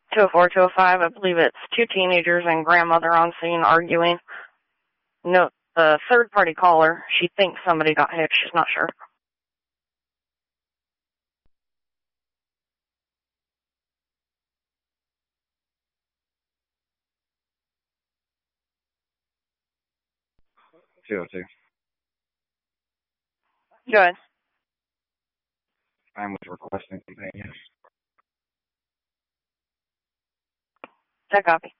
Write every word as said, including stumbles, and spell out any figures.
two oh four, two oh five, I believe it's two teenagers and grandmother on scene arguing. No, the third-party caller, she thinks somebody got hit. She's not sure. two oh two. Go ahead. I was requesting companions. I copy.